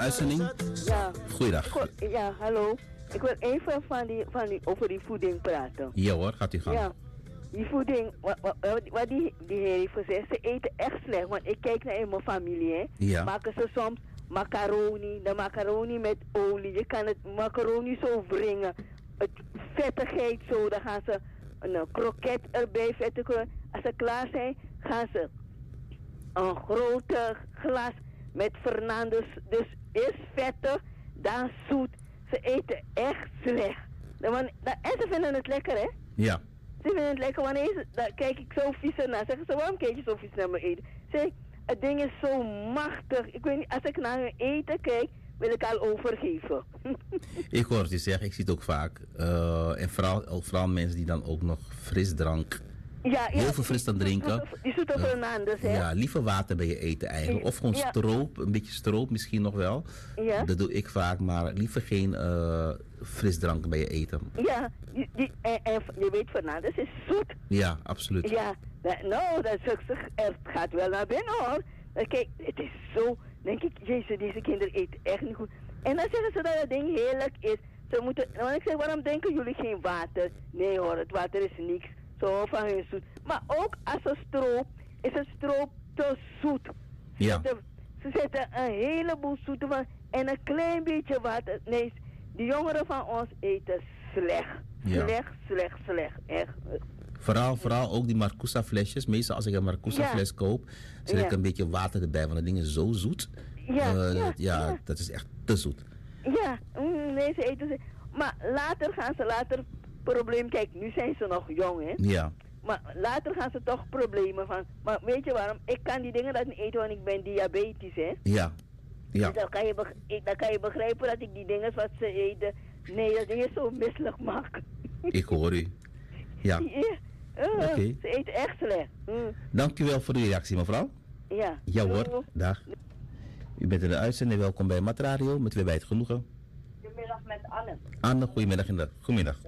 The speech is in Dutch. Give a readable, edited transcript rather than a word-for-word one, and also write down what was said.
uitzending. Ja. Goeiedag. Ja, hallo. Ik wil even over die voeding praten. Ja hoor, gaat u gang. Ja, die voeding, wat die heer heeft gezegd, ze eten echt slecht. Want ik kijk naar in mijn familie, hè. Ja. Maken ze soms macaroni, de macaroni met olie. Je kan het macaroni zo wringen. Het vettigheid zo, dan gaan ze een kroket erbij, vettige. Als ze klaar zijn, gaan ze een grote glas met Fernandes. Dus eerst vettig, dan zoet. Ze eten echt slecht. En ze vinden het lekker, hè? Ja. Ze vinden het lekker. Wanneer dan kijk ik zo vies naar. Zeggen ze, waarom kijk je zo vies naar me eten? Zeg, het ding is zo machtig. Ik weet niet, als ik naar hun eten kijk, wil ik al overgeven. Ik hoor het je zeggen, ik zie het ook vaak. En vooral mensen die dan ook nog frisdrank, heel veel frisdrank drinken. Die zoete Fernandes, hè? Ja, liever water bij je eten eigenlijk. Of gewoon stroop, een beetje stroop misschien nog wel. Ja. Dat doe ik vaak, maar liever geen frisdrank bij je eten. Ja, en je weet, Fernandes is zoet. Ja, absoluut. Ja, het gaat wel naar binnen, hoor. Kijk, het is zo, denk ik, jezus, deze kinderen eten echt niet goed. En dan zeggen ze dat het ding heerlijk is. Ze moeten, want ik zeg, waarom denken jullie geen water? Nee hoor, het water is niks. Zo van hun zoet. Maar ook als ze stroop, is het stroop te zoet. Ja. Ze zetten een heleboel zoete van en een klein beetje water. Nee, de jongeren van ons eten slecht. Ja. Slecht. Echt. Vooral ook die Marcousa flesjes. Meestal als ik een Marcousa fles koop, zet ik een beetje water erbij. Want dat ding is zo zoet. Ja, dat is echt te zoet. Ja, nee, ze eten ze. Maar later gaan ze probleem. Kijk, nu zijn ze nog jong, hè? Ja. Maar later gaan ze toch problemen van. Maar weet je waarom? Ik kan die dingen dat niet eten, want ik ben diabetisch, hè? Ja. Dus dan kan je begrijpen dat ik die dingen wat ze eten. Nee, dat ding is zo misselijk maak. Ik hoor u. Ja. Ze eten echt slecht. Dank u wel voor uw reactie, mevrouw. Ja. Ja hoor, dag. U bent in de uitzending, welkom bij Matradio, met weer bij het genoegen. Goedemiddag met Anne. Anne, goedemiddag.